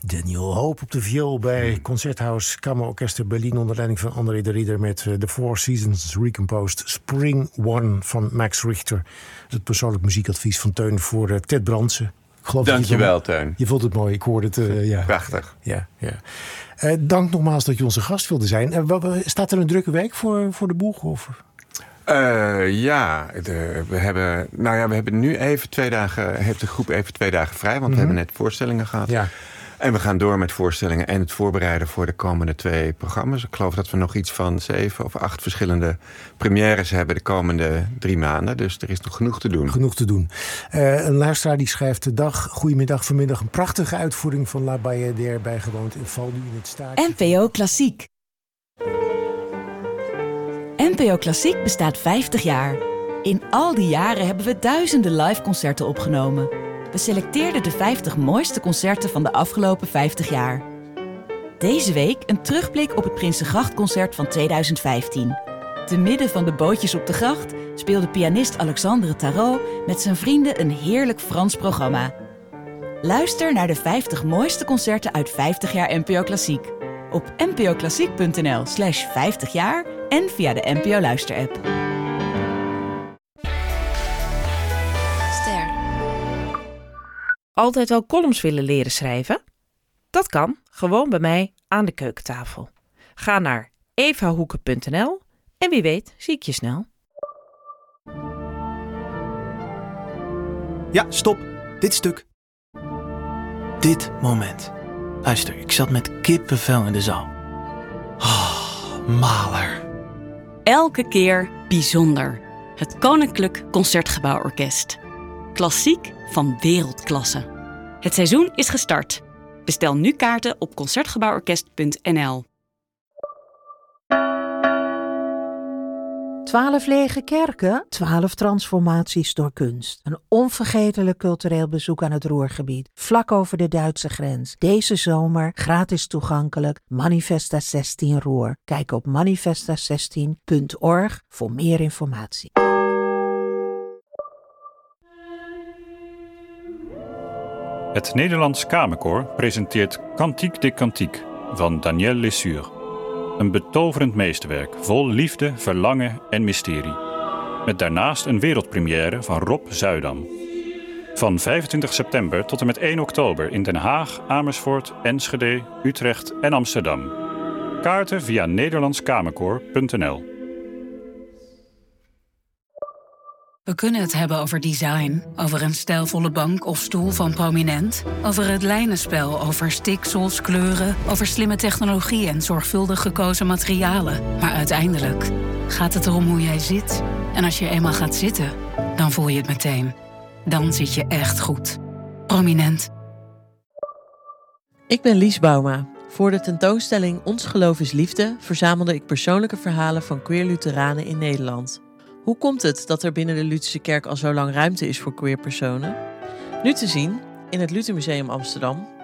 Daniel Hoop op de viool bij Concerthaus Kammerorkester Berlin onder leiding van André de Ridder met The Four Seasons Recomposed Spring One van Max Richter. Het persoonlijk muziekadvies van Teun voor Ted Brandsen. Dankjewel, Teun. Je vond het mooi, ik hoorde het. Ja. Prachtig. Ja. Dank nogmaals dat je onze gast wilde zijn. Staat er een drukke week voor de boeg? Of? We hebben nu even 2 dagen, heeft de groep even 2 dagen vrij, want we hebben net voorstellingen gehad. Ja. En we gaan door met voorstellingen en het voorbereiden voor de komende 2 programma's. Ik geloof dat we nog iets van 7 of 8 verschillende premières hebben de komende 3 maanden. Dus er is nog genoeg te doen. Genoeg te doen. Een luisteraar die schrijft: dag, goedemiddag, vanmiddag een prachtige uitvoering van La Bayadère bijgewoond en val nu in het staartje. NPO Klassiek. NPO Klassiek bestaat 50 jaar. In al die jaren hebben we duizenden liveconcerten opgenomen. We selecteerden de 50 mooiste concerten van de afgelopen 50 jaar. Deze week een terugblik op het Prinsengrachtconcert van 2015. Te midden van de bootjes op de gracht speelde pianist Alexandre Tarot met zijn vrienden een heerlijk Frans programma. Luister naar de 50 mooiste concerten uit 50 jaar NPO Klassiek. Op npoklassiek.nl/50 jaar en via de NPO Luister-app. Altijd al columns willen leren schrijven? Dat kan, gewoon bij mij aan de keukentafel. Ga naar evahoeken.nl en wie weet zie ik je snel. Ja, stop. Dit stuk. Dit moment. Luister, ik zat met kippenvel in de zaal. Mahler. Elke keer bijzonder. Het Koninklijk Concertgebouworkest. Klassiek van wereldklasse. Het seizoen is gestart. Bestel nu kaarten op concertgebouworkest.nl. 12 lege kerken, 12 transformaties door kunst. Een onvergetelijk cultureel bezoek aan het Ruhrgebied, vlak over de Duitse grens. Deze zomer gratis toegankelijk, Manifesta 16 Ruhr. Kijk op manifesta16.org voor meer informatie. Het Nederlands Kamerkoor presenteert Cantique des Cantiques van Daniel Lesure. Een betoverend meesterwerk vol liefde, verlangen en mysterie. Met daarnaast een wereldpremière van Rob Zuidam. Van 25 september tot en met 1 oktober in Den Haag, Amersfoort, Enschede, Utrecht en Amsterdam. Kaarten via nederlandskamerkoor.nl. We kunnen het hebben over design, over een stijlvolle bank of stoel van Prominent, over het lijnenspel, over stiksels, kleuren, over slimme technologie en zorgvuldig gekozen materialen. Maar uiteindelijk gaat het erom hoe jij zit. En als je eenmaal gaat zitten, dan voel je het meteen. Dan zit je echt goed. Prominent. Ik ben Lies Bouma. Voor de tentoonstelling Ons Geloof is Liefde verzamelde ik persoonlijke verhalen van queer Lutheranen in Nederland. Hoe komt het dat er binnen de Lutherse Kerk al zo lang ruimte is voor queer personen? Nu te zien in het Luthermuseum Amsterdam